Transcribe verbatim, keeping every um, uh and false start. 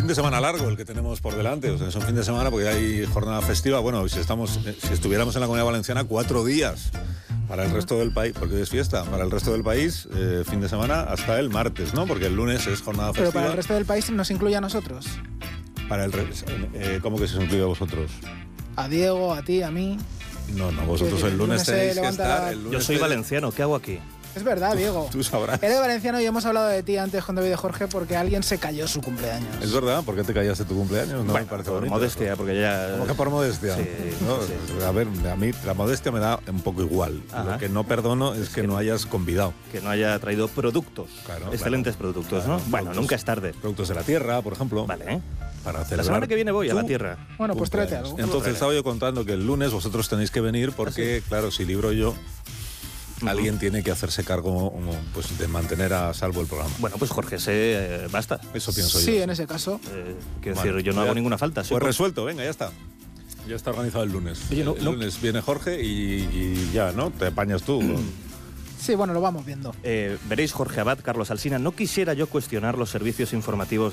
de semana largo el que tenemos por delante. O sea, es un fin de semana porque hay jornada festiva. Bueno, si estamos, si estuviéramos en la Comunidad Valenciana, cuatro días. Para el resto del país, porque es fiesta, para el resto del país, eh, fin de semana hasta el martes, ¿no? Porque el lunes es jornada festiva. Pero para el resto del país nos incluye a nosotros. Para el re- eh, ¿Cómo que se os incluye a vosotros? A Diego, a ti, a mí. No, no, vosotros el lunes tenéis que estar. El lunes Yo soy te- valenciano, ¿qué hago aquí? Es verdad, Diego. Tú sabrás. Eres valenciano y hemos hablado de ti antes con David y Jorge porque alguien se cayó su cumpleaños. Es verdad, ¿por qué te callaste tu cumpleaños? No Bueno, me parece por bonito. modestia, porque ya... ¿Cómo que por modestia? Sí, ¿No? sí. A ver, a mí la modestia me da un poco igual. Ajá. Lo que no perdono es, Es que, que no no. hayas convidado. Que no haya traído productos. Claro, Excelentes claro. productos, Claro, ¿no? Bueno, productos. nunca es tarde. Productos de la tierra, por ejemplo. Vale, ¿eh? Para La celebrar. semana que viene voy a tu la tierra. Bueno, pues tráete cumpleaños. algo. Entonces estaba yo contando que el lunes vosotros tenéis que venir porque, claro, si libro yo, alguien tiene que hacerse cargo pues, de mantener a salvo el programa. Bueno, pues Jorge, se eh, basta. Eso pienso Sí, yo. en ese caso. Eh, quiero Bueno, decir, yo no ya- hago ninguna falta. soy Pues con- resuelto, venga, ya está. Ya está organizado el lunes. Oye, no- el no- lunes viene Jorge y, y ya, ¿no? Te apañas tú. Sí, bueno, lo vamos viendo. Eh, veréis, Jorge Abad, Carlos Alsina, no quisiera yo cuestionar los servicios informativos